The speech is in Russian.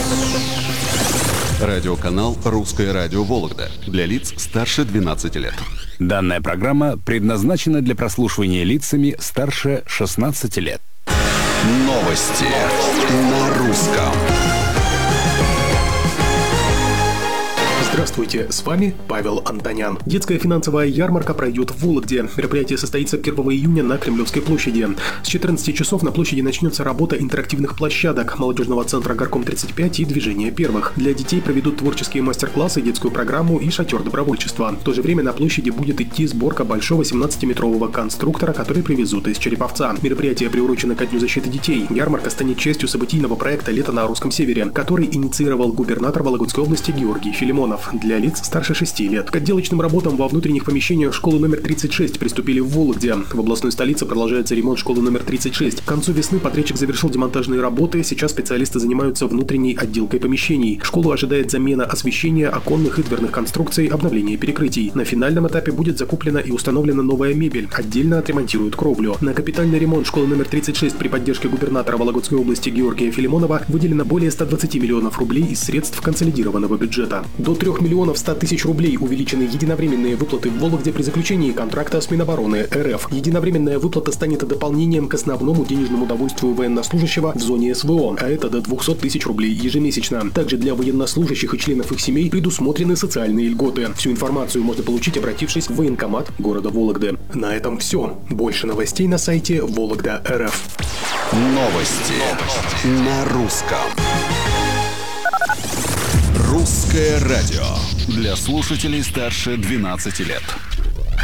Радиоканал «Русское радио Вологда» для лиц старше 12 лет. Данная программа предназначена для прослушивания лицами старше 16 лет. Новости на русском. Здравствуйте, с вами Павел Антонян. Детская финансовая ярмарка пройдет в Вологде. Мероприятие состоится 1 июня на Кремлевской площади. С 14 часов на площади начнется работа интерактивных площадок, молодежного центра «Горком 35» и движения первых. Для детей проведут творческие мастер-классы, детскую программу и шатер добровольчества. В то же время на площади будет идти сборка большого 17-метрового конструктора, который привезут из Череповца. Мероприятие приурочено ко Дню защиты детей. Ярмарка станет частью событийного проекта «Лето на русском севере», который инициировал губернатор Вологодской области Георгий Филимонов. Для лиц старше 6 лет. К отделочным работам во внутренних помещениях школы номер 36 приступили в Вологде. В областной столице продолжается ремонт школы номер 36. К концу весны подрядчик завершил демонтажные работы. Сейчас специалисты занимаются внутренней отделкой помещений. Школу ожидает замена освещения, оконных и дверных конструкций, обновление перекрытий. На финальном этапе будет закуплена и установлена новая мебель. Отдельно отремонтируют кровлю. На капитальный ремонт школы номер 36 при поддержке губернатора Вологодской области Георгия Филимонова выделено более 120 миллионов рублей из средств консолидированного бюджета. До 3 миллионов 100 тысяч рублей увеличены единовременные выплаты в Вологде при заключении контракта с Минобороны РФ. Единовременная выплата станет дополнением к основному денежному довольствию военнослужащего в зоне СВО, а это до 200 тысяч рублей ежемесячно. Также для военнослужащих и членов их семей предусмотрены социальные льготы. Всю информацию можно получить, обратившись в военкомат города Вологды. На этом все. Больше новостей на сайте Вологда.рф. Новости на русском. «Русское радио» для слушателей старше 12 лет.